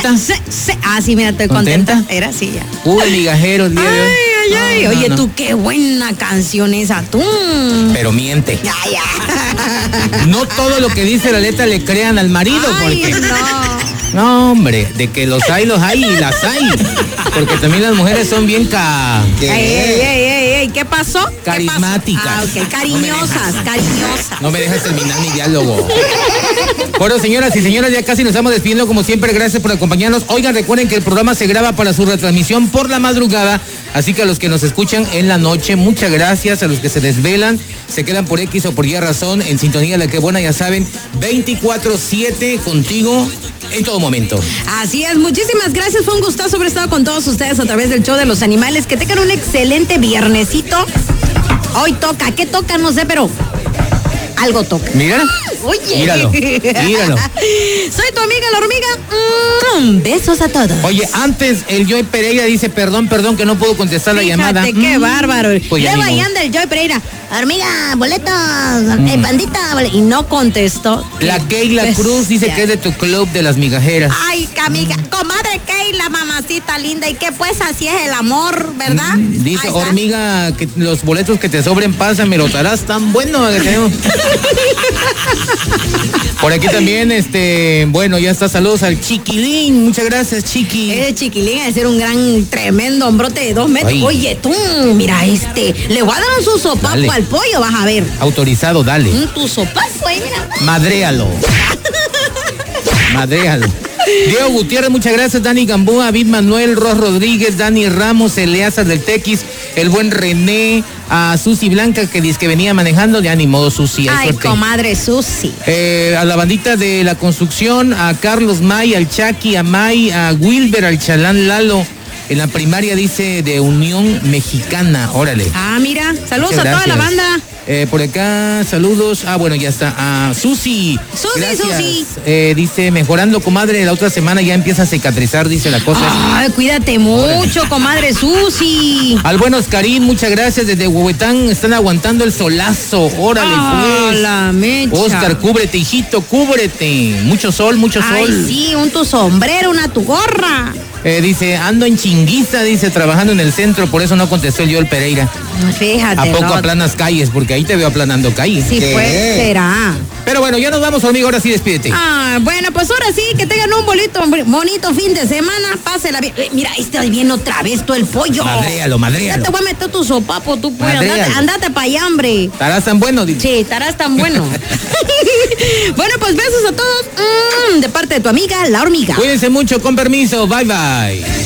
Sí, mira, estoy contenta. Era así ya. Migajero, Dios. Ay. Oye, tú, qué buena canción esa, tú. Pero miente. Ya. No todo lo que dice la letra le crean al marido, porque... No, hombre, de que los hay y las hay. Porque también las mujeres son bien Ey, ¿qué pasó? Carismáticas. ¿Qué pasó? Cariñosas. No me dejas terminar mi diálogo. Bueno, señoras y señores, ya casi nos estamos despidiendo. Como siempre, gracias por acompañarnos. Oigan, recuerden que el programa se graba para su retransmisión por la madrugada. Así que a los que nos escuchan en la noche, muchas gracias. A los que se desvelan, se quedan por X o por Y razón, en sintonía de La Que Buena, ya saben, 24/7 contigo en todo momento. Así es, muchísimas gracias. Fue un gustazo haber estado con todos ustedes a través del show de los animales. Que tengan un excelente viernesito. Hoy toca, ¿qué toca? No sé, pero algo toca. Mira. Oye. Míralo. Soy tu amiga la hormiga. Besos a todos. Oye, antes el Joy Pereira dice perdón que no puedo contestar la llamada. Qué bárbaro. Pues luego ahí anda el Joy Pereira. Hormiga, boletos, pandita, y no contestó. La Keila Cruz dice que es de tu club de las migajeras. Ay, amiga, comadre Keila, mamacita linda, y que pues así es el amor, ¿verdad? Dice, hormiga, que los boletos que te sobren, pásame, los harás tan bueno que tenemos. Por aquí también, bueno, ya está, saludos al Chiquilín, muchas gracias, Chiqui. Chiquilín ha de ser un gran, tremendo hombrote de 2 metros. Ay. Oye, tú, mira, le voy a dar un su sopapo al pollo, vas a ver. Autorizado, dale. Tu sopapo, mira. Madréalo. Diego Gutiérrez, muchas gracias. Dani Gamboa, David Manuel, Ros Rodríguez, Dani Ramos, Eleazar del Tequis, el buen René, a Susi Blanca, que dice que venía manejando, ya ni modo, Susi. Ay, suerte. Comadre Susi. A la bandita de la construcción, a Carlos May, al Chaki, a May, a Wilber, al Chalán Lalo. En la primaria dice de Unión Mexicana, órale. Mira, saludos a toda la banda. Por acá, saludos. Bueno, ya está. A Susi. Susi. Dice, mejorando, comadre, la otra semana ya empieza a cicatrizar, dice la cosa. Ay, cuídate mucho, comadre Susi. Al buen Oscarín, muchas gracias. Desde Huehuetán están aguantando el solazo. Órale, pues. La mecha. Oscar, cúbrete, hijito, cúbrete. Mucho sol. Ay, sí, tu sombrero, tu gorra. Dice, ando en chinguiza, dice, trabajando en el centro, por eso no contestó el Pereira. Fíjate. ¿A poco aplanas calles? Porque ahí te veo aplanando calles. Sí, pues, será. Pero bueno, ya nos vamos, amigo, ahora sí despídete. Bueno, pues ahora sí, que tengan un bonito fin de semana, pásela bien. Mira, viene otra vez todo el pollo. Madréalo. Ya te voy a meter tu sopapo, tú puedes. Andate para allá, hombre. ¿Estarás tan bueno? Sí, estarás tan bueno. Bueno, pues besos a todos. De parte de tu amiga, la hormiga. Cuídense mucho, con permiso. Bye.